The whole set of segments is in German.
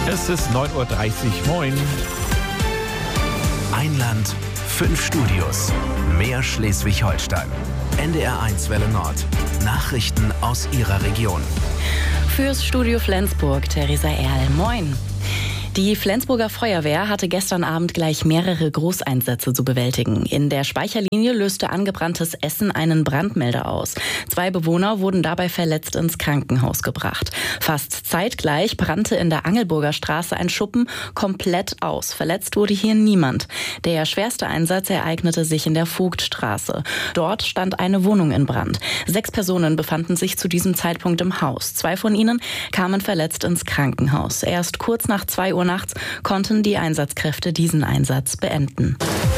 Es ist 9.30 Uhr. Moin. Ein Land, 5 Studios. Mehr Schleswig-Holstein. NDR1 Welle Nord. Nachrichten aus Ihrer Region. Fürs Studio Flensburg, Theresa Erl. Moin. Die Flensburger Feuerwehr hatte gestern Abend gleich mehrere Großeinsätze zu bewältigen. In der Speicherlinie löste angebranntes Essen einen Brandmelder aus. 2 Bewohner wurden dabei verletzt ins Krankenhaus gebracht. Fast zeitgleich brannte in der Angelburger Straße ein Schuppen komplett aus. Verletzt wurde hier niemand. Der schwerste Einsatz ereignete sich in der Vogtstraße. Dort stand eine Wohnung in Brand. 6 Personen befanden sich zu diesem Zeitpunkt im Haus. 2 von ihnen kamen verletzt ins Krankenhaus. Erst kurz nach 2 Uhr nachts konnten die Einsatzkräfte diesen Einsatz beenden.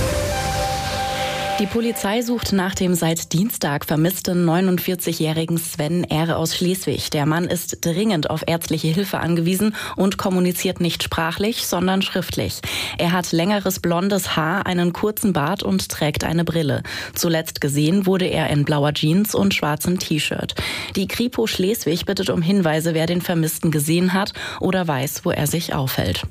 Die Polizei sucht nach dem seit Dienstag vermissten 49-jährigen Sven R. aus Schleswig. Der Mann ist dringend auf ärztliche Hilfe angewiesen und kommuniziert nicht sprachlich, sondern schriftlich. Er hat längeres blondes Haar, einen kurzen Bart und trägt eine Brille. Zuletzt gesehen wurde er in blauer Jeans und schwarzem T-Shirt. Die Kripo Schleswig bittet um Hinweise, wer den Vermissten gesehen hat oder weiß, wo er sich aufhält.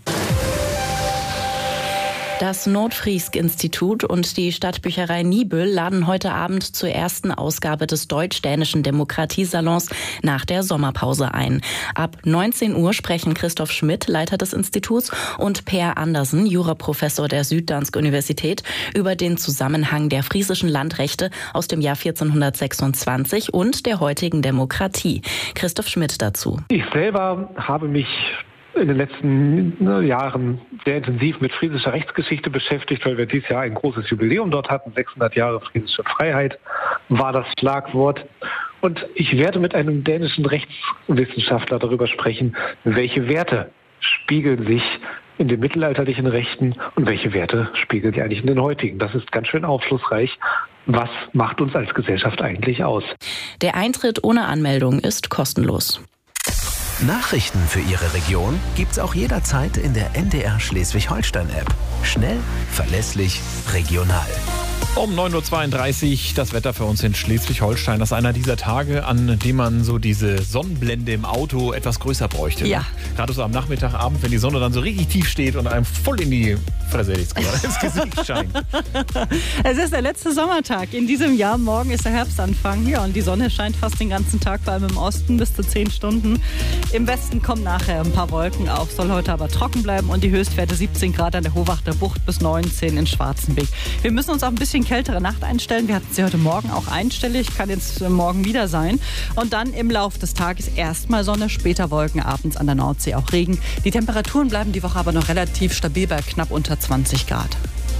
Das Nordfriesk-Institut und die Stadtbücherei Niebüll laden heute Abend zur ersten Ausgabe des deutsch-dänischen Demokratiesalons nach der Sommerpause ein. Ab 19 Uhr sprechen Christoph Schmidt, Leiter des Instituts, und Per Andersen, Juraprofessor der Süddansk-Universität, über den Zusammenhang der friesischen Landrechte aus dem Jahr 1426 und der heutigen Demokratie. Christoph Schmidt dazu. Ich selber habe mich in den letzten Jahren sehr intensiv mit friesischer Rechtsgeschichte beschäftigt, weil wir dieses Jahr ein großes Jubiläum dort hatten. 600 Jahre friesische Freiheit war das Schlagwort. Und ich werde mit einem dänischen Rechtswissenschaftler darüber sprechen, welche Werte spiegeln sich in den mittelalterlichen Rechten und welche Werte spiegeln sich eigentlich in den heutigen. Das ist ganz schön aufschlussreich. Was macht uns als Gesellschaft eigentlich aus? Der Eintritt ohne Anmeldung ist kostenlos. Nachrichten für Ihre Region gibt's auch jederzeit in der NDR Schleswig-Holstein-App. Schnell, verlässlich, regional. Um 9.32 Uhr das Wetter für uns in Schleswig-Holstein. Das ist einer dieser Tage, an dem man so diese Sonnenblende im Auto etwas größer bräuchte. Ja. Gerade so am Nachmittagabend, wenn die Sonne dann so richtig tief steht und einem voll in die Fresse ins Gesicht scheint. Es ist der letzte Sommertag in diesem Jahr. Morgen ist der Herbstanfang. Ja, und die Sonne scheint fast den ganzen Tag, vor allem im Osten, bis zu 10 Stunden. Im Westen kommen nachher ein paar Wolken auf, soll heute aber trocken bleiben und die Höchstwerte 17 Grad an der Howachter Bucht bis 19 in Schwarzenbeck. Wir müssen uns auf ein bisschen kältere Nacht einstellen. Wir hatten sie heute Morgen auch einstellig, kann jetzt morgen wieder sein. Und dann im Laufe des Tages erstmal Sonne, später Wolken, abends an der Nordsee auch Regen. Die Temperaturen bleiben die Woche aber noch relativ stabil bei knapp unter 20 Grad.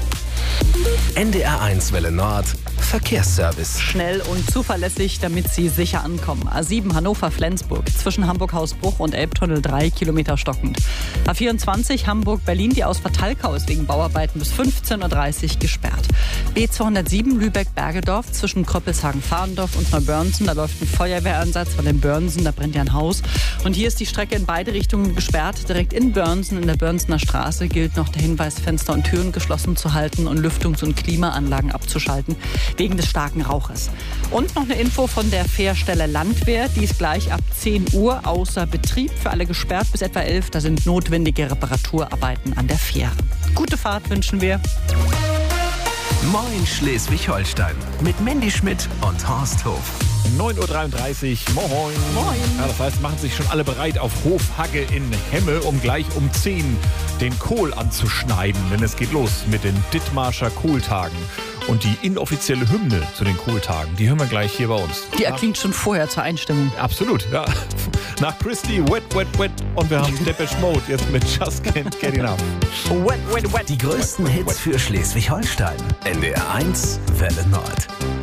NDR1 Welle Nord. Verkehrsservice. Schnell und zuverlässig, damit Sie sicher ankommen. A7 Hannover-Flensburg, zwischen Hamburg-Hausbruch und Elbtunnel 3 Kilometer stockend. A24 Hamburg-Berlin, die Ausfahrt Talkau ist wegen Bauarbeiten bis 15.30 Uhr gesperrt. B207 Lübeck-Bergedorf, zwischen Kröppelshagen-Fahrendorf und Neubörnsen, da läuft ein Feuerwehreinsatz von den Börnsen, da brennt ja ein Haus. Und hier ist die Strecke in beide Richtungen gesperrt. Direkt in Börnsen, in der Börnsener Straße, gilt noch der Hinweis, Fenster und Türen geschlossen zu halten und Lüftungs- und Klimaanlagen abzuschalten, wegen des starken Rauches. Und noch eine Info von der Fährstelle Landwehr, die ist gleich ab 10 Uhr außer Betrieb, für alle gesperrt bis etwa 11. Da sind notwendige Reparaturarbeiten an der Fähre. Gute Fahrt wünschen wir. Moin Schleswig-Holstein mit Mandy Schmidt und Horst Hof. 9.33 Uhr, moin. Moin. Ja, das heißt, machen sich schon alle bereit auf Hofhagge in Hemme, um gleich um 10 den Kohl anzuschneiden. Denn es geht los mit den Dithmarscher Kohltagen. Und die inoffizielle Hymne zu den Kohltagen, die hören wir gleich hier bei uns. Die erklingt schon vorher zur Einstimmung. Absolut, ja. Nach Christy, Wet, Wet, Wet. Und wir haben Depeche Mode jetzt mit Just Can't Get Enough. Wet, wet, wet. Die größten Hits für Schleswig-Holstein. NDR1 Welle Nord.